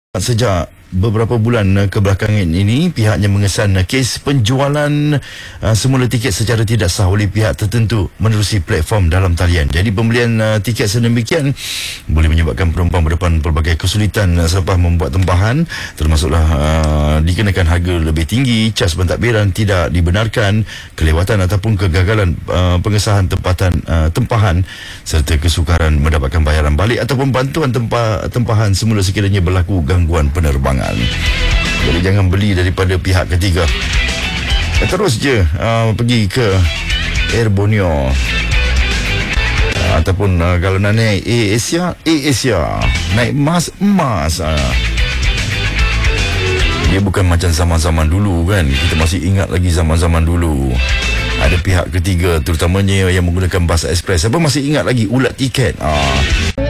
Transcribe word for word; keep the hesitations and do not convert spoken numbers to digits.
Sejak beberapa bulan kebelakangan ini, pihaknya mengesan kes penjualan uh, semula tiket secara tidak sah oleh pihak tertentu menerusi platform dalam talian. Jadi pembelian uh, tiket sedemikian boleh menyebabkan penumpang berdepan pelbagai kesulitan uh, selepas membuat tempahan, termasuklah uh, dikenakan harga lebih tinggi, cas pentadbiran tidak dibenarkan, kelewatan ataupun kegagalan uh, pengesahan tempatan uh, tempahan serta kesukaran mendapatkan bayaran balik ataupun bantuan tempa, tempahan semula sekiranya berlaku gangguan penerbangan. Jadi jangan beli daripada pihak ketiga. Terus je uh, pergi ke Air Borneo uh, ataupun uh, kalau nak naik Air Asia, Air Asia, naik emas, emas. uh. Dia bukan macam zaman-zaman dulu kan. Kita masih ingat lagi zaman-zaman dulu ada pihak ketiga, terutamanya yang menggunakan bas ekspres. Apa masih ingat lagi ulat tiket? uh.